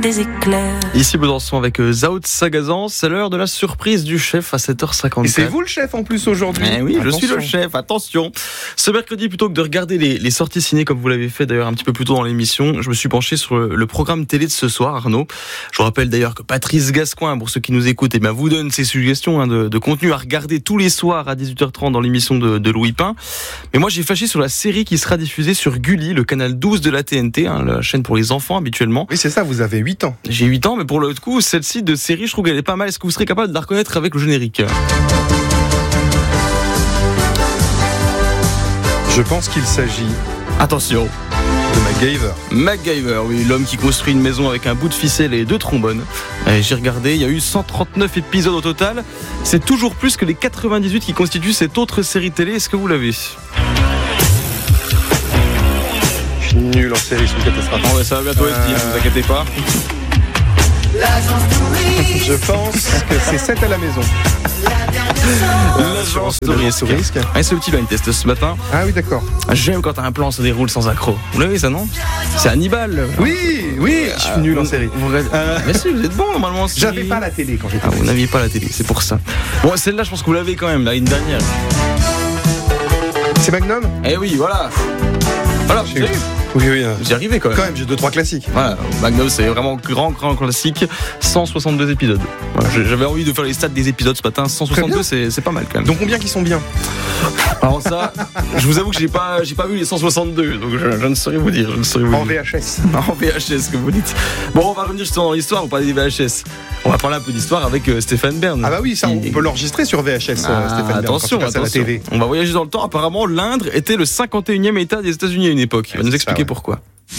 des éclairs. Ici Besançon avec Zao de Sagazan, c'est l'heure de la surprise du chef à 7h54. Et c'est vous le chef en plus aujourd'hui. Oui, attention. Je suis le chef, attention. Ce mercredi, plutôt que de regarder les sorties ciné comme vous l'avez fait d'ailleurs un petit peu plus tôt dans l'émission, je me suis penché sur le programme télé de ce soir, Arnaud. Je vous rappelle d'ailleurs que Patrice Gascoin, pour ceux qui nous écoutent, vous donne ses suggestions de contenu à regarder tous les soirs à 18h30 dans l'émission de Louis Pin. Mais moi j'ai flashé sur la série qui sera diffusée sur Gulli, le canal 12 de la TNT, la chaîne pour les enfants habituellement. Oui c'est ça, vous avez 8 ans. J'ai 8 ans, mais pour le coup, celle-ci de série, je trouve qu'elle est pas mal. Est-ce que vous serez capable de la reconnaître avec le générique ? Je pense qu'il s'agit... Attention. De MacGyver, oui, l'homme qui construit une maison avec un bout de ficelle et 2 trombones. J'ai regardé, il y a eu 139 épisodes au total. C'est toujours plus que les 98 qui constituent cette autre série télé. Est-ce que vous l'avez ? Je suis nul en série, c'est une catastrophe. Oh, ouais, ça va bientôt être dit, ne vous inquiétez pas. Je pense que c'est 7 à la maison. L'agence de risque. C'est le petit blind test ce matin. Ah oui, d'accord. J'aime quand un plan se déroule sans accroc. Vous l'avez ça, non ? C'est Hannibal. Oui, je suis nul en série. Mais si, vous êtes bon normalement. J'avais pas la télé quand j'étais. Vous n'aviez pas la télé, c'est pour ça. Bon, celle-là, je pense que vous l'avez quand même, là, une dernière. C'est Magnum ? Eh oui, voilà. Voilà, vous avez vu ? Oui. Vous y arrivez quand même. Quand même, j'ai 2-3 classiques. Voilà, Magnum, c'est vraiment grand classique. 162 épisodes. Voilà, j'avais envie de faire les stats des épisodes ce matin. 162, c'est pas mal quand même. Donc combien qui sont bien ? Alors ça, je vous avoue que j'ai pas vu les 162, donc je ne saurais vous dire. En VHS. En VHS, que vous dites. Bon, on va revenir justement dans l'histoire, on va parler des VHS. On va parler un peu d'histoire avec Stéphane Bern. Ah bah oui, ça, on peut l'enregistrer sur VHS, Stéphane Bern. Attention. À la TV. On va voyager dans le temps. Apparemment, l'Indre était le 51e État des États-Unis à une époque. Il va nous expliquer pourquoi.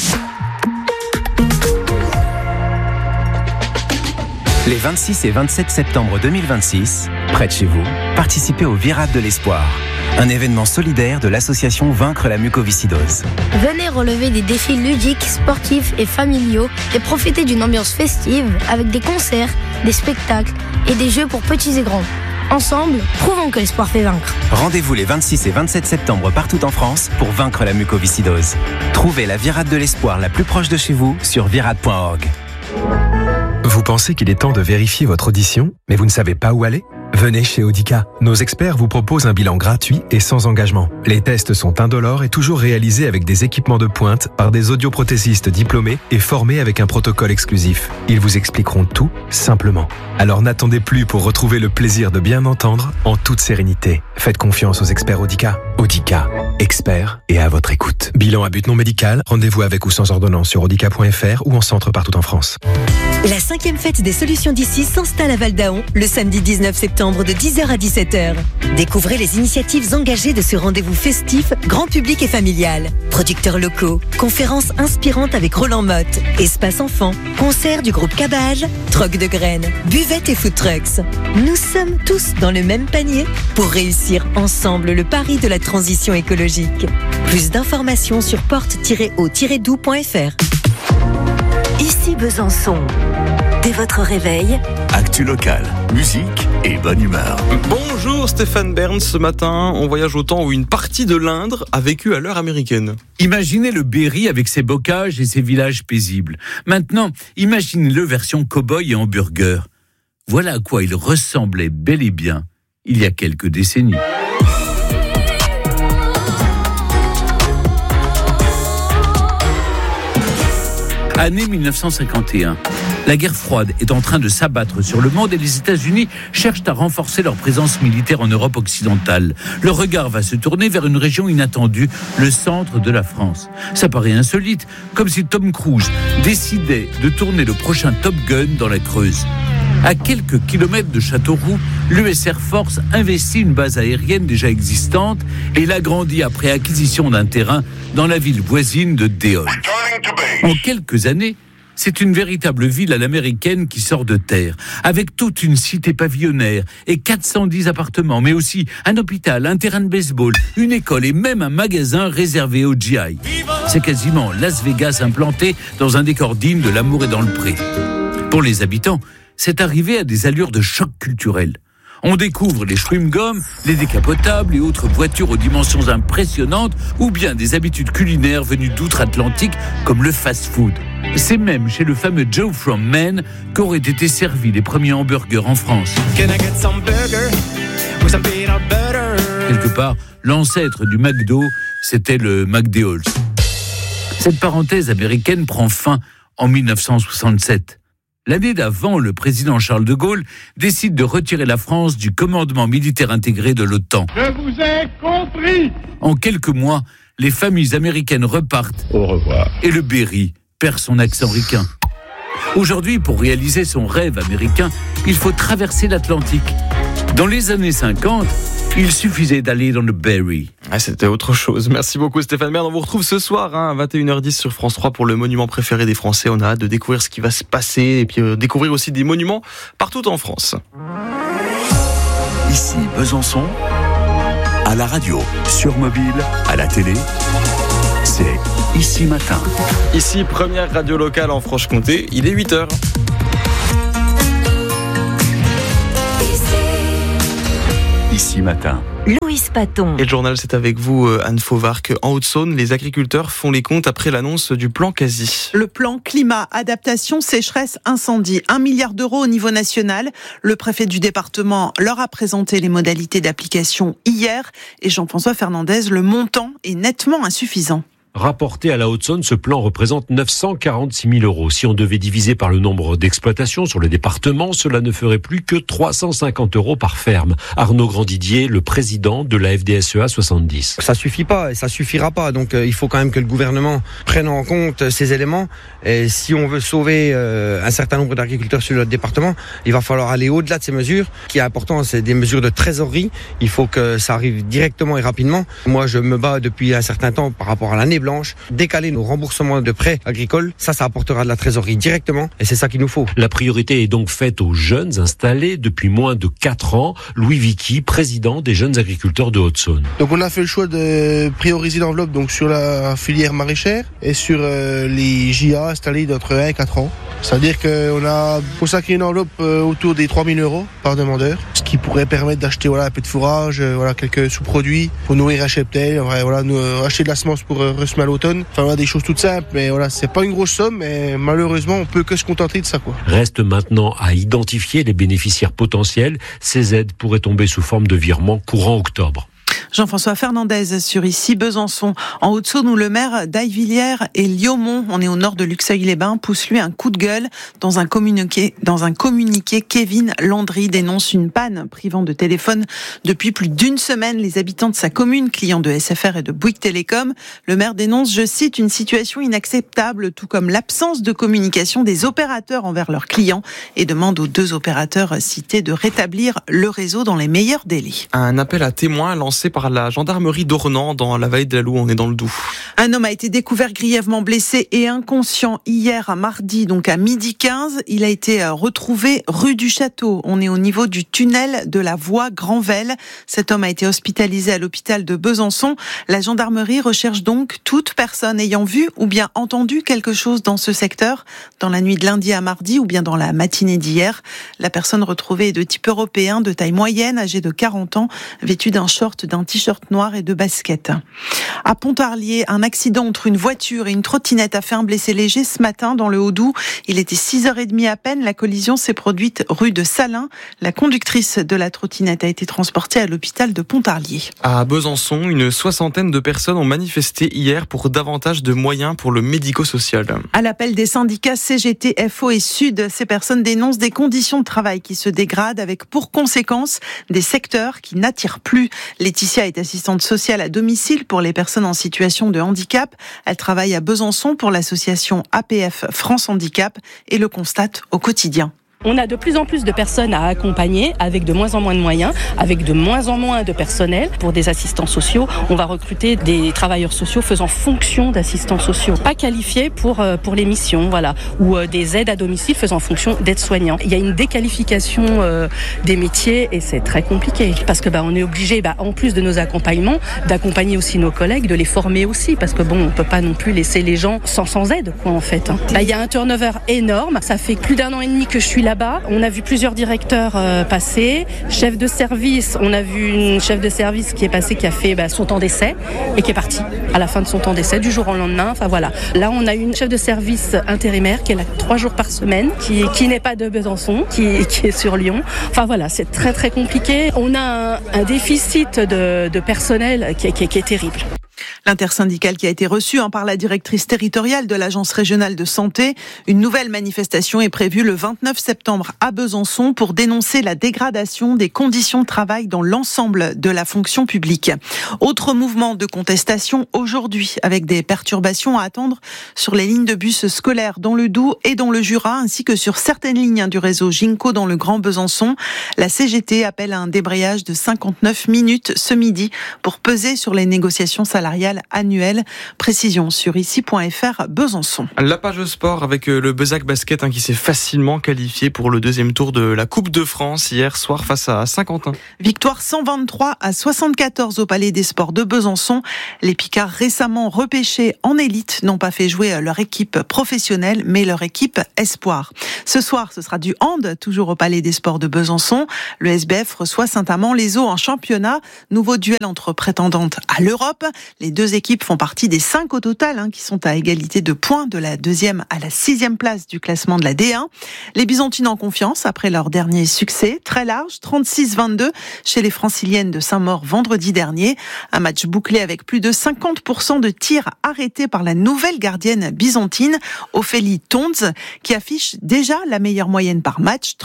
Les 26 et 27 septembre 2026, près de chez vous, participez au Virade de l'Espoir, un événement solidaire de l'association Vaincre la mucoviscidose. Venez relever des défis ludiques, sportifs et familiaux et profiter d'une ambiance festive avec des concerts, des spectacles et des jeux pour petits et grands. Ensemble, prouvons que l'espoir fait vaincre. Rendez-vous les 26 et 27 septembre partout en France pour vaincre la mucoviscidose. Trouvez la Virade de l'Espoir la plus proche de chez vous sur virade.org. Vous pensez qu'il est temps de vérifier votre audition, mais vous ne savez pas où aller ? Venez chez Audica. Nos experts vous proposent un bilan gratuit et sans engagement. Les tests sont indolores et toujours réalisés avec des équipements de pointe par des audioprothésistes diplômés et formés avec un protocole exclusif. Ils vous expliqueront tout simplement. Alors n'attendez plus pour retrouver le plaisir de bien entendre en toute sérénité. Faites confiance aux experts Audica. Audica, experts et à votre écoute. Bilan à but non médical, rendez-vous avec ou sans ordonnance sur audica.fr ou en centre partout en France. La 5e fête des solutions d'ici s'installe à Val-d'Aon le samedi 19 septembre de 10h à 17h. Découvrez les initiatives engagées de ce rendez-vous festif, grand public et familial. Producteurs locaux, conférences inspirantes avec Roland Motte, espace enfants, concerts du groupe Cabage, troc de graines, buvettes et food trucks. Nous sommes tous dans le même panier pour réussir ensemble le pari de la transition écologique. Plus d'informations sur porte-au-doux.fr. Ici Besançon. Dès votre réveil, actu locale, musique et bonne humeur. Bonjour Stéphane Bern, ce matin on voyage au temps où une partie de l'Indre a vécu à l'heure américaine. Imaginez le Berry avec ses bocages et ses villages paisibles. Maintenant, imaginez-le version cow-boy et hamburger. Voilà à quoi il ressemblait bel et bien il y a quelques décennies. Année 1951. La guerre froide est en train de s'abattre sur le monde et les États-Unis cherchent à renforcer leur présence militaire en Europe occidentale. Le regard va se tourner vers une région inattendue, le centre de la France. Ça paraît insolite, comme si Tom Cruise décidait de tourner le prochain Top Gun dans la Creuse. À quelques kilomètres de Châteauroux, l'US Air Force investit une base aérienne déjà existante et l'agrandit après acquisition d'un terrain dans la ville voisine de Déol. En quelques années, c'est une véritable ville à l'américaine qui sort de terre, avec toute une cité pavillonnaire et 410 appartements, mais aussi un hôpital, un terrain de baseball, une école et même un magasin réservé aux GI. C'est quasiment Las Vegas implanté dans un décor digne de L'amour est dans le pré. Pour les habitants, c'est arrivé à des allures de choc culturel. On découvre les chewing-gums, les décapotables et autres voitures aux dimensions impressionnantes ou bien des habitudes culinaires venues d'outre-Atlantique comme le fast-food. C'est même chez le fameux Joe from Maine qu'auraient été servis les premiers hamburgers en France. Quelque part, l'ancêtre du McDo, c'était le McDonald's. Cette parenthèse américaine prend fin en 1967. L'année d'avant, le président Charles de Gaulle décide de retirer la France du commandement militaire intégré de l'OTAN. Je vous ai compris. En quelques mois, les familles américaines repartent. Au revoir. Et le Berry perd son accent ricain. Aujourd'hui, pour réaliser son rêve américain, il faut traverser l'Atlantique. Dans les années 50, il suffisait d'aller dans le Berry. Ah, c'était autre chose. Merci beaucoup Stéphane Bern. On vous retrouve ce soir à 21h10 sur France 3 pour le monument préféré des Français. On a hâte de découvrir ce qui va se passer et puis découvrir aussi des monuments partout en France. Ici Besançon, à la radio, sur mobile, à la télé, c'est Ici Matin. Ici, première radio locale en Franche-Comté, il est 8h. Ici Matin. Louis Paton. Et le journal, c'est avec vous, Anne Fauvarc. En Haute-Saône, les agriculteurs font les comptes après l'annonce du plan quasi. Le plan climat, adaptation, sécheresse, incendie. 1 milliard d'euros au niveau national. Le préfet du département leur a présenté les modalités d'application hier. Et Jean-François Fernandez, le montant est nettement insuffisant. Rapporté à la Haute-Saône, ce plan représente 946 000 euros. Si on devait diviser par le nombre d'exploitations sur le département, cela ne ferait plus que 350 euros par ferme. Arnaud Grandidier, le président de la FDSEA 70. Ça suffit pas et ça suffira pas. Donc il faut quand même que le gouvernement prenne en compte ces éléments. Et si on veut sauver un certain nombre d'agriculteurs sur le département, il va falloir aller au-delà de ces mesures. Ce qui est important, c'est des mesures de trésorerie. Il faut que ça arrive directement et rapidement. Moi, je me bats depuis un certain temps par rapport à l'année blanche, décaler nos remboursements de prêts agricoles, ça apportera de la trésorerie directement et c'est ça qu'il nous faut. La priorité est donc faite aux jeunes installés depuis moins de 4 ans. Louis Vicky, président des jeunes agriculteurs de Haute-Saône. Donc on a fait le choix de prioriser l'enveloppe donc sur la filière maraîchère et sur les JA installés d'entre 1 et 4 ans. C'est-à-dire qu'on a consacré une enveloppe autour des 3 000 euros par demandeur, ce qui pourrait permettre d'acheter un peu de fourrage, quelques sous-produits pour nourrir un cheptel, acheter de la semence pour ressemer à l'automne. Enfin, des choses toutes simples, mais c'est pas une grosse somme, mais malheureusement, on peut que se contenter de ça, quoi. Reste maintenant à identifier les bénéficiaires potentiels. Ces aides pourraient tomber sous forme de virement courant octobre. Jean-François Fernandez sur Ici Besançon. En Haute-Saône, où le maire d'Aillevillières et Liaumont, on est au nord de Luxeuil-les-Bains, pousse lui un coup de gueule. Dans un communiqué, Kevin Landry dénonce une panne privant de téléphone depuis plus d'1 semaine. Les habitants de sa commune, clients de SFR et de Bouygues Télécom, le maire dénonce, je cite, une situation inacceptable, tout comme l'absence de communication des opérateurs envers leurs clients, et demande aux 2 opérateurs cités de rétablir le réseau dans les meilleurs délais. Un appel à témoins lancé par la gendarmerie d'Ornans dans la vallée de la Loue, on est dans le Doubs. Un homme a été découvert grièvement blessé et inconscient hier à mardi, donc à 12h15. Il a été retrouvé rue du Château. On est au niveau du tunnel de la voie Granvelle. Cet homme a été hospitalisé à l'hôpital de Besançon. La gendarmerie recherche donc toute personne ayant vu ou bien entendu quelque chose dans ce secteur dans la nuit de lundi à mardi ou bien dans la matinée d'hier. La personne retrouvée est de type européen, de taille moyenne, âgée de 40 ans, vêtue d'un short, d'un t-shirt noir et de baskets. À Pontarlier, un accident entre une voiture et une trottinette a fait un blessé léger ce matin dans le Haut-Doubs. Il était 6h30 à peine. La collision s'est produite rue de Salins. La conductrice de la trottinette a été transportée à l'hôpital de Pontarlier. À Besançon, une 60aine de personnes ont manifesté hier pour davantage de moyens pour le médico-social. À l'appel des syndicats CGT, FO et Sud, ces personnes dénoncent des conditions de travail qui se dégradent avec pour conséquence des secteurs qui n'attirent plus. Laetitia est assistante sociale à domicile pour les personnes en situation de handicap. Elle travaille à Besançon pour l'association APF France Handicap et le constate au quotidien. On a de plus en plus de personnes à accompagner avec de moins en moins de moyens, avec de moins en moins de personnel. Pour des assistants sociaux, on va recruter des travailleurs sociaux faisant fonction d'assistants sociaux, pas qualifiés pour les missions, voilà, ou des aides à domicile faisant fonction d'aides-soignants. Il y a une déqualification des métiers et c'est très compliqué parce que on est obligé, en plus de nos accompagnements, d'accompagner aussi nos collègues, de les former aussi parce que on peut pas non plus laisser les gens sans aide, en fait. Il y a un turnover énorme. Ça fait plus d'1 an et demi que je suis là. là-bas. On a vu plusieurs directeurs passer, chef de service. On a vu une chef de service qui est passée, qui a fait son temps d'essai et qui est partie à la fin de son temps d'essai du jour au lendemain. Enfin voilà. Là, on a une chef de service intérimaire qui est là 3 jours par semaine, qui n'est pas de Besançon, qui est sur Lyon. Enfin voilà, c'est très très compliqué. On a un déficit de personnel qui est terrible. L'intersyndicale qui a été reçue par la directrice territoriale de l'Agence régionale de santé. Une nouvelle manifestation est prévue le 29 septembre à Besançon pour dénoncer la dégradation des conditions de travail dans l'ensemble de la fonction publique. Autre mouvement de contestation aujourd'hui avec des perturbations à attendre sur les lignes de bus scolaires dans le Doubs et dans le Jura ainsi que sur certaines lignes du réseau Ginko dans le Grand Besançon. La CGT appelle à un débrayage de 59 minutes ce midi pour peser sur les négociations salariales annuelles. Précision sur ici.fr Besançon. La page sport avec le Bezac Basket qui s'est facilement qualifié pour le deuxième tour de la Coupe de France hier soir face à Saint-Quentin. Victoire 123-74 au Palais des Sports de Besançon. Les Picards récemment repêchés en élite n'ont pas fait jouer leur équipe professionnelle mais leur équipe espoir. Ce soir, ce sera du hand, toujours au Palais des Sports de Besançon. Le SBF reçoit Saint-Amand-les-Eaux en championnat. Nouveau duel entre prétendantes à l'Europe. Les deux équipes font partie des 5 au total qui sont à égalité de points de la 2e à la 6e place du classement de la D1. Les Byzantines en confiance après leur dernier succès, très large, 36-22 chez les Franciliennes de Saint-Maur vendredi dernier. Un match bouclé avec plus de 50% de tirs arrêtés par la nouvelle gardienne byzantine, Ophélie Tonz, qui affiche déjà la meilleure moyenne par match,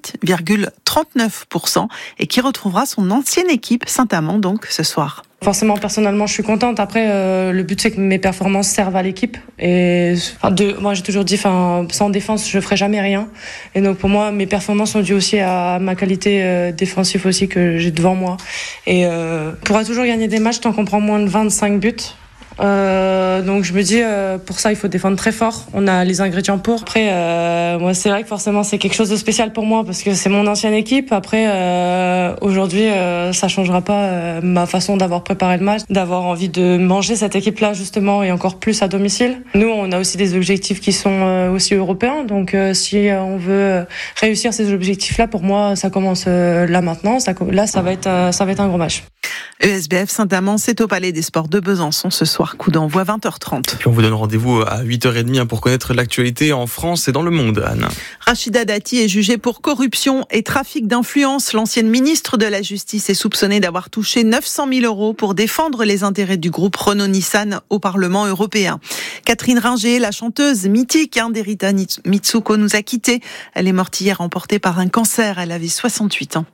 38,39%, et qui retrouvera son ancienne équipe Saint-Amand donc ce soir. Forcément, personnellement, je suis contente. Après, le but, c'est que mes performances servent à l'équipe. Et moi, j'ai toujours dit, sans défense, je ferai jamais rien. Et donc, pour moi, mes performances sont dues aussi à ma qualité défensive aussi que j'ai devant moi. Et on pourra toujours gagner des matchs tant qu'on prend moins de 25 buts. Donc je me dis pour ça il faut défendre très fort, on a les ingrédients pour. Après moi c'est vrai que forcément c'est quelque chose de spécial pour moi parce que c'est mon ancienne équipe. Après aujourd'hui ça changera pas ma façon d'avoir préparé le match, d'avoir envie de manger cette équipe là justement et encore plus à domicile. Nous on a aussi des objectifs qui sont aussi européens, donc si on veut réussir ces objectifs là, pour moi ça commence là maintenant, là ça va être un gros match. ESBF Saint-Amand, c'est au Palais des Sports de Besançon ce soir, coup d'envoi 20h30. Puis on vous donne rendez-vous à 8h30 pour connaître l'actualité en France et dans le monde, Anne. Rachida Dati est jugée pour corruption et trafic d'influence. L'ancienne ministre de la Justice est soupçonnée d'avoir touché 900 000 euros pour défendre les intérêts du groupe Renault-Nissan au Parlement européen. Catherine Ringer, la chanteuse mythique d'Erita Mitsuko, nous a quittés. Elle est morte hier emportée par un cancer. Elle avait 68 ans.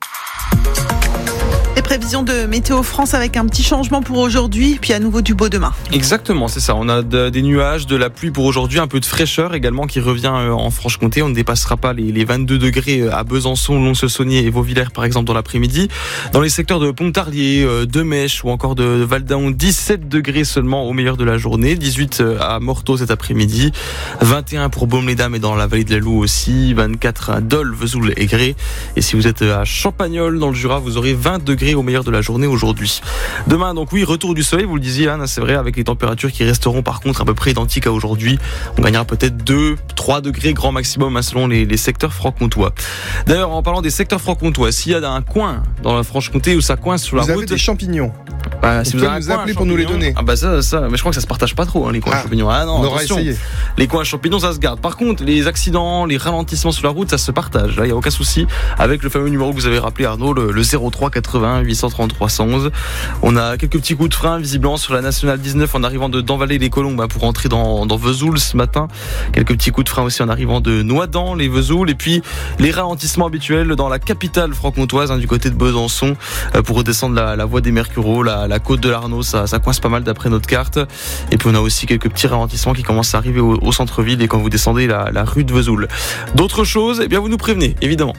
Les prévisions de Météo France avec un petit changement pour aujourd'hui, puis à nouveau du beau demain. Exactement, c'est ça. On a des nuages, de la pluie pour aujourd'hui, un peu de fraîcheur également qui revient en Franche-Comté. On ne dépassera pas les 22 degrés à Besançon, Lons-le-Saunier et Vauvillers par exemple dans l'après-midi. Dans les secteurs de Pontarlier, de Mèche ou encore de Val-d'Aon, 17 degrés seulement au meilleur de la journée. 18 à Morteau cet après-midi. 21 pour Baume-les-Dames et dans la vallée de la Loue aussi. 24 à Dole, Vesoul et Grès. Et si vous êtes à Champagnole dans le Jura, vous aurez 20 degrés au meilleur de la journée aujourd'hui. Demain, donc oui, retour du soleil, vous le disiez Anne, c'est vrai, avec les températures qui resteront par contre à peu près identiques à aujourd'hui. On gagnera peut-être 2-3 degrés grand maximum selon les secteurs franc-comtois. D'ailleurs, en parlant des secteurs franc-comtois, s'il y a un coin dans la Franche-Comté où ça coince sur la route... Vous avez des champignons. Si vous avez nous appeler pour nous les donner. Ah bah ça, mais je crois que ça se partage pas trop les coins champignons. Ah non, on aura attention. essayé. Les coins champignons ça se garde. Par contre, les accidents, les ralentissements sur la route, ça se partage. Là, il y a aucun souci avec le fameux numéro que vous avez rappelé Arnaud, le 03 80 833 111. On a quelques petits coups de frein visiblement sur la nationale 19 en arrivant de Danvalais-les-Colombes pour rentrer dans Vesoul ce matin. Quelques petits coups de frein aussi en arrivant de Noidans, les Vesoul, et puis les ralentissements habituels dans la capitale franc-comtoise du côté de Besançon pour redescendre la voie des Mercureaux, la côte de l'Arnaud, ça coince pas mal d'après notre carte. Et puis on a aussi quelques petits ralentissements qui commencent à arriver au centre-ville et quand vous descendez la rue de Vesoul. D'autres choses, eh bien vous nous prévenez, évidemment.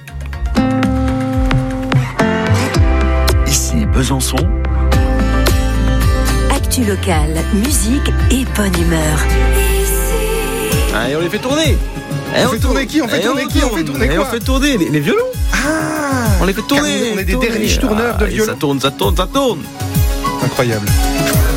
Ici Besançon. Actu locale, musique et bonne humeur. Allez, on les fait tourner. On fait tourner qui ? On fait tourner quoi ? On fait tourner les violons. On les fait tourner. On est des derviches tourneurs de violons. Ça tourne. Incroyable.